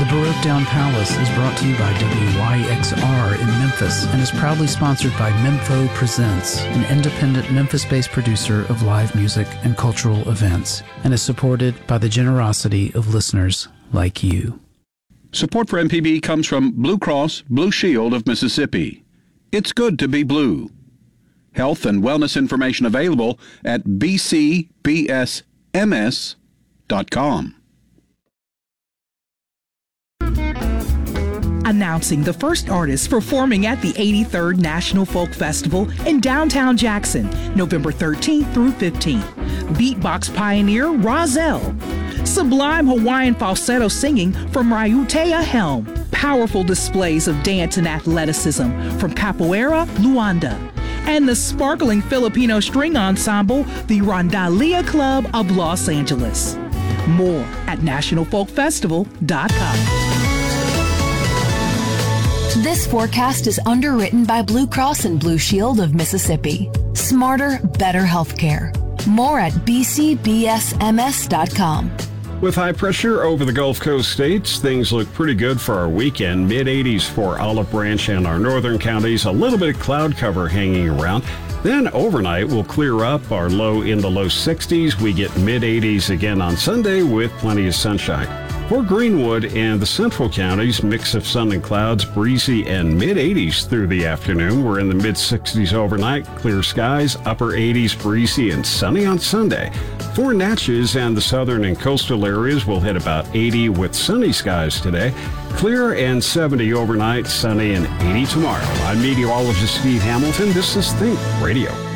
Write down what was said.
Baroque Down Palace is brought to you by WYXR in Memphis and is proudly sponsored by Mempho Presents, an independent Memphis-based producer of live music and cultural events, and is supported by the generosity of listeners like you. Support for MPB comes from Blue Cross Blue Shield of Mississippi. It's good to be blue. Health and wellness information available at bcbsms.com. Announcing the first artists performing at the 83rd National Folk Festival in downtown Jackson, November 13th through 15th. Beatbox pioneer Rozelle. Sublime Hawaiian falsetto singing from Raiutea Helm. Powerful displays of dance and athleticism from Capoeira Luanda. And the sparkling Filipino string ensemble, the Rondalia Club of Los Angeles. More at nationalfolkfestival.com. This forecast is underwritten by Blue Cross and Blue Shield of Mississippi. Smarter, better healthcare. More at bcbsms.com. With high pressure over the Gulf Coast states, things look pretty good for our weekend. Mid-80s for Olive Branch and our northern counties. A little bit of cloud cover hanging around. Then overnight we'll clear up. Our low in the low 60s. We get mid-80s again on Sunday with plenty of sunshine. For Greenwood and the central counties, mix of sun and clouds, breezy and mid-80s through the afternoon. We're in the mid-60s overnight, clear skies, upper 80s, breezy and sunny on Sunday. For Natchez and the southern and coastal areas, we'll hit about 80 with sunny skies today. Clear and 70 overnight, sunny and 80 tomorrow. I'm meteorologist Steve Hamilton. This is Think Radio.